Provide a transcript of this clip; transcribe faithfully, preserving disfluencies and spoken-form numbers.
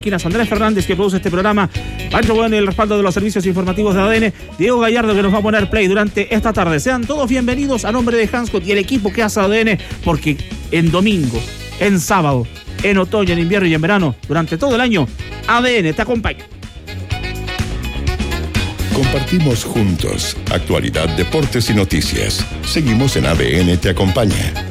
Andrés Fernández, que produce este programa, Pancho Bueno y el respaldo de los servicios informativos de A D N, Diego Gallardo, que nos va a poner play durante esta tarde. Sean todos bienvenidos a nombre de Hanscott y el equipo que hace A D N, porque en domingo, en sábado, en otoño, en invierno y en verano, durante todo el año, A D N te acompaña. Compartimos juntos actualidad, deportes y noticias. Seguimos en A D N te acompaña.